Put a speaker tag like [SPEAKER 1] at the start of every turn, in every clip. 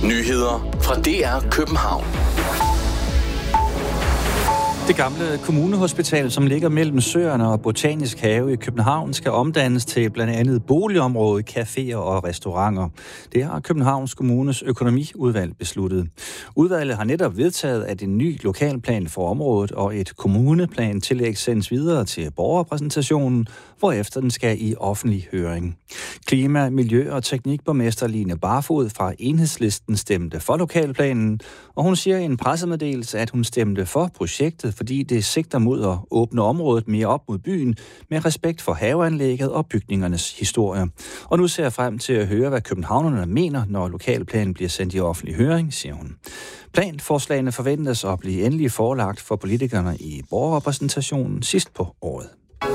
[SPEAKER 1] Nyheder fra DR København.
[SPEAKER 2] Det gamle kommunehospital, som ligger mellem Søerne og Botanisk Have i København, skal omdannes til blandt andet boligområde, caféer og restauranter. Det har Københavns Kommunes økonomiudvalg besluttet. Udvalget har netop vedtaget, at en ny lokalplan for området og et kommuneplan tillæg sendes videre til borgerrepræsentationen, hvorefter den skal i offentlig høring. Klima-, Miljø- og Teknikborgmester Line Barfod fra Enhedslisten stemte for lokalplanen, og hun siger i en pressemeddelelse, at hun stemte for projektet, fordi det sigter mod at åbne området mere op mod byen med respekt for haveanlægget og bygningernes historie. Og nu ser jeg frem til at høre, hvad københavnerne mener, når lokalplanen bliver sendt i offentlig høring, siger hun. Planforslagene forventes at blive endelig forelagt for politikerne i borgerrepræsentationen sidst på året.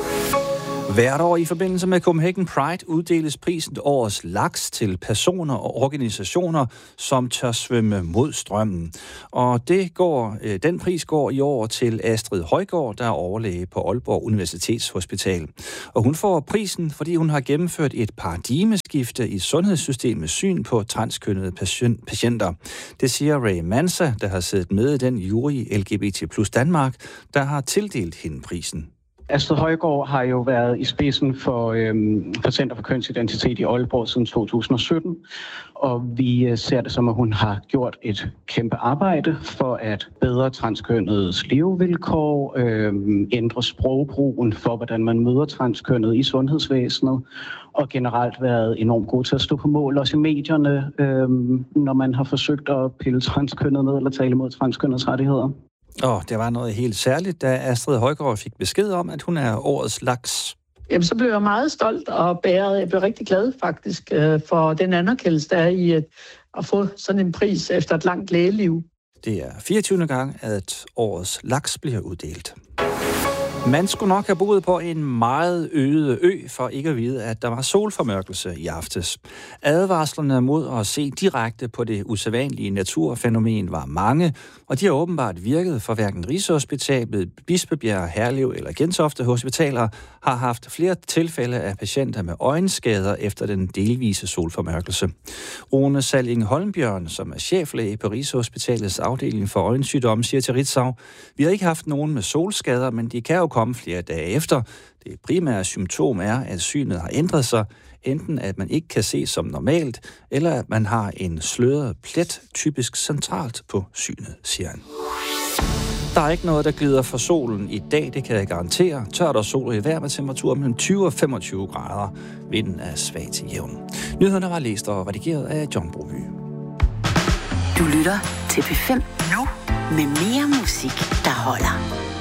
[SPEAKER 2] Hvert år i forbindelse med Copenhagen Pride uddeles prisen Årets Laks til personer og organisationer, som tør svømme mod strømmen. Og den pris går i år til Astrid Højgaard, der er overlæge på Aalborg Universitetshospital. Og hun får prisen, fordi hun har gennemført et paradigmeskifte i sundhedssystemets syn på transkønnede patienter. Det siger Ray Mansa, der har siddet med i den jury i LGBT+ Danmark, der har tildelt hende prisen.
[SPEAKER 3] Astrid Højgaard har jo været i spidsen for Center for Kønsidentitet i Aalborg siden 2017, og vi ser det som, at hun har gjort et kæmpe arbejde for at bedre transkønnedes levevilkår, ændre sprogbrugen for, hvordan man møder transkønnede i sundhedsvæsenet, og generelt været enormt god til at stå på mål også i medierne, når man har forsøgt at pille transkønnede ned eller tale imod transkønnedes rettigheder.
[SPEAKER 2] Det var noget helt særligt, da Astrid Højgaard fik besked om, at hun er årets laks.
[SPEAKER 4] Jamen, så blev jeg meget stolt og bæret. Jeg blev rigtig glad faktisk for den anerkendelse, der er i at få sådan en pris efter et langt lægeliv.
[SPEAKER 2] Det er 24. gang, at årets laks bliver uddelt. Man skulle nok have boet på en meget øde ø, for ikke at vide, at der var solformørkelse i aftes. Advarslerne mod at se direkte på det usædvanlige naturfænomen var mange, og de har åbenbart virket, for hverken Rigshospitalet, Bispebjerg, Herlev eller Gentofte Hospitaler har haft flere tilfælde af patienter med øjenskader efter den delvise solformørkelse. Rune Salling Holmbjørn, som er cheflæge på Rigshospitalets afdeling for øjensygdomme, siger til Ritzau: "Vi har ikke haft nogen med solskader, men de kan jo komme flere dage efter. Det primære symptom er, at synet har ændret sig, enten at man ikke kan se som normalt, eller at man har en sløret plet, typisk centralt på synet", siger han. Der er ikke noget, der glider for solen i dag, det kan jeg garantere. Tørt og sol i vejr med temperatur mellem 20 og 25 grader. Vinden er svag til jævn. Nyhederne var læst og redigeret af John Broby.
[SPEAKER 5] Du lytter til P5 nu med mere musik, der holder.